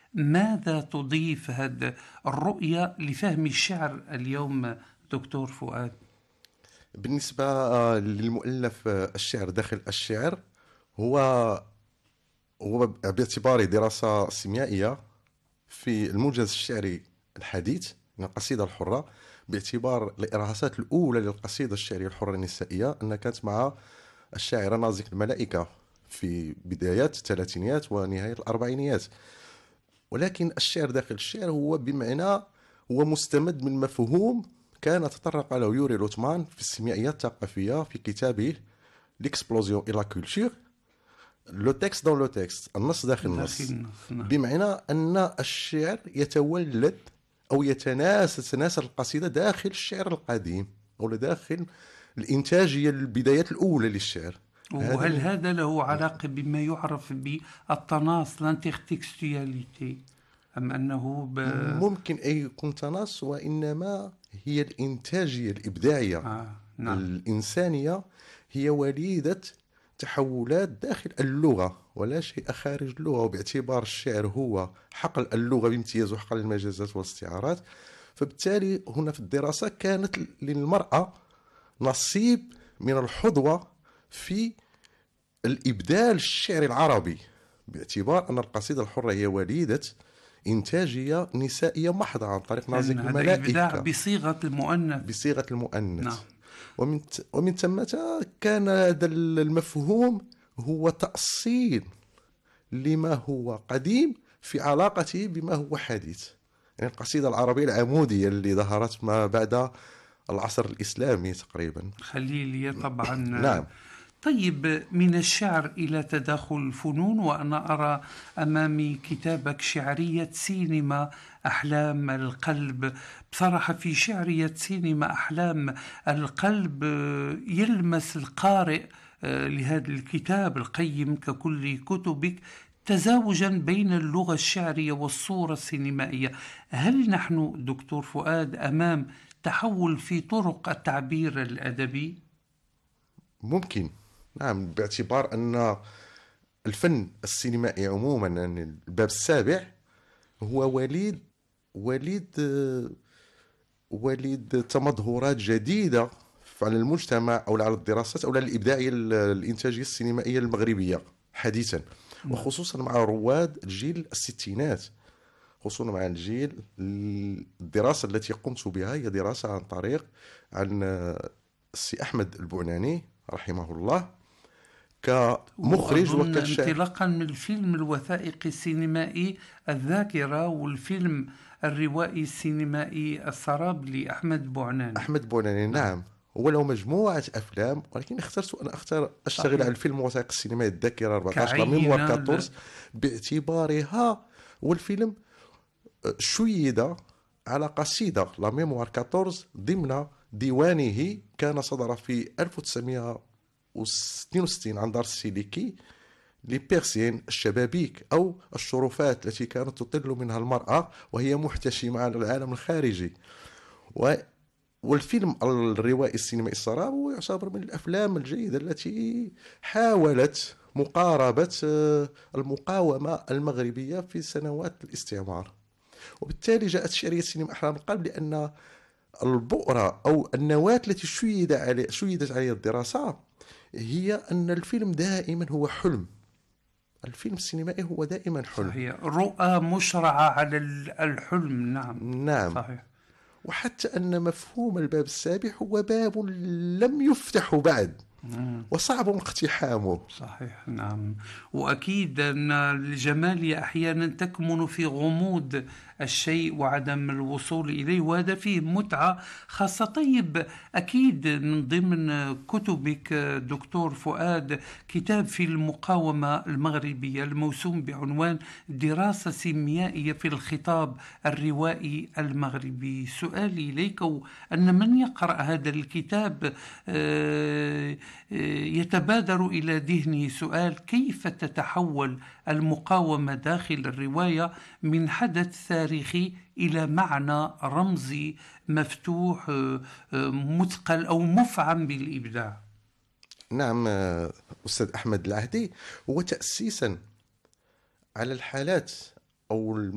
ماذا تضيف هذه الرؤية لفهم الشعر اليوم دكتور فؤاد؟ بالنسبة للمؤلف الشعر داخل الشعر، هو هو باعتباره دراسة سيميائية في الموجز الشعري الحديث من القصيدة الحرة، باعتبار الإرهاصات الأولى للقصيدة الشعرية الحرة النسائية أنها كانت مع الشاعرة نازك الملائكة في بدايات الثلاثينيات ونهاية الأربعينيات. ولكن الشعر داخل الشعر هو بمعنى هو مستمد من مفهوم كان تطرق له يوري روتمان في السيميائية الثقافية في كتابه ليكسبلوزيون إي لا كولتور، لو تكست دون لو تكست، النص داخل النص. نعم. بمعنى أن الشعر يتولد أو تتناسل القصيدة داخل الشعر القديم أو داخل الإنتاجية البدايات الأولى للشعر. وهل هذا له علاقة بما يعرف بالتناص، الانترتكستواليتي، أم أنه ممكن أن يكون تناص، وإنما هي الإنتاجية الإبداعية نعم. الإنسانية هي وليدة تحولات داخل اللغة ولا شيء خارج اللغة. وباعتبار الشعر هو حقل اللغة بامتياز وحقل المجازات والاستعارات، فبالتالي هنا في الدراسة كانت للمرأة نصيب من الحظوة في الإبدال الشعري العربي، باعتبار أن القصيدة الحرة هي وليدة إنتاجية نسائية محضة عن طريق نازك هذا إبداع الملائكة بصيغة المؤنث. بصيغة المؤنث. نعم. ومن ثم كان هذا المفهوم هو تأصيل لما هو قديم في علاقته بما هو حديث. يعني القصيدة العربية العمودية اللي ظهرت ما بعد العصر الإسلامي تقريبا. خليلية طبعا. نعم. طيب، من الشعر إلى تداخل الفنون، وأنا أرى أمامي كتابك شعرية سينما أحلام القلب. بصراحة في شعرية سينما أحلام القلب يلمس القارئ لهذا الكتاب القيم ككل كتبك تزاوجا بين اللغة الشعرية والصورة السينمائية. هل نحن دكتور فؤاد أمام تحول في طرق التعبير الأدبي؟ ممكن، نعم، باعتبار أن الفن السينمائي عموما، يعني الباب السابع، هو وليد تمظهرات جديدة على المجتمع أو على الدراسات أو على الإبداعية الإنتاجية السينمائية المغربية حديثا، وخصوصا مع رواد الجيل الستينات. خصوصا مع الجيل، الدراسة التي قمت بها هي دراسة عن السي أحمد البعناني رحمه الله كمخرج وكشاعر. انطلاقا من الفيلم الوثائقي السينمائي الذاكرة والفيلم الروائي السينمائي السراب لأحمد بعناني. أحمد بعناني، نعم. هو له مجموعة أفلام، ولكن اخترت أن أشتغل على الفيلم الوثائقي السينمائي الذاكرة 14 لا ميموار 14، باعتبارها هو الفيلم شيد على قصيدة لا ميموار 14 ضمن ديوانه كان صدر في 1962 عن دار السيليكي لبيرسين الشبابيك أو الشرفات التي كانت تطل منها المرأة وهي محتشمة على العالم الخارجي. والفيلم الروائي السينمائي السراب هو يعتبر من الأفلام الجيدة التي حاولت مقاربة المقاومة المغربية في سنوات الاستعمار. وبالتالي جاءت شعرية سينما أحلام القلب لأن البؤرة أو النواة التي شيدت عليها الدراسة هي أن الفيلم دائما هو حلم. الفيلم السينمائي هو دائما حلم. صحيح، رؤى مشرعة على الحلم. نعم. نعم. صحيح. وحتى أن مفهوم الباب السابع هو باب لم يفتح بعد وصعب اقتحامه. صحيح. نعم. وأكيد أن الجمال أحيانا تكمن في غموض الشيء وعدم الوصول إليه، وهذا فيه متعة خاصة. طيب، أكيد من ضمن كتبك دكتور فؤاد كتاب في المقاومة المغربية الموسوم بعنوان دراسة سيميائية في الخطاب الروائي المغربي. سؤالي إليك أن من يقرأ هذا الكتاب يتبادر إلى ذهنه سؤال: كيف تتحول المقاومة داخل الرواية من حدث تاريخي إلى معنى رمزي مفتوح مثقل أو مفعم بالإبداع؟ نعم أستاذ أحمد العهدي، هو تأسيسا على الحالات أو